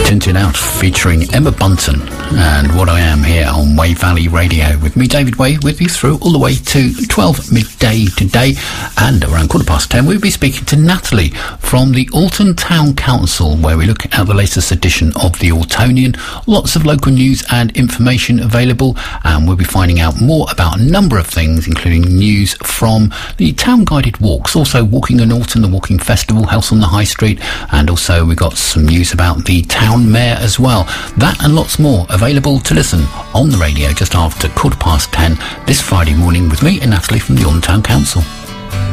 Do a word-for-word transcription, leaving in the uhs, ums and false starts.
Tinted Out featuring Emma Bunton and What I Am here on Way Valley Radio with me, David Way, with you through all the way to twelve midday today, and around quarter past ten we'll be speaking to Natalie from the Alton Town Council, where we look at the latest edition of the Altonian. Lots of local news and information available, and we'll be finding out more about a number of things, including news from the town guided walks, also Walking in Alton, the Walking Festival, House on the High Street, and also we got some news about the town mayor as well. That and lots more available to listen on the radio just after quarter past ten this Friday morning with me and Natalie from the Alton Town Council.